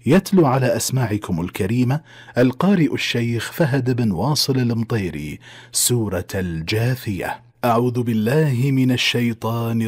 يتلو على أسماعكم الكريمة القارئ الشيخ فهد بن واصل المطيري سورة الجاثية. أعوذ بالله من الشيطان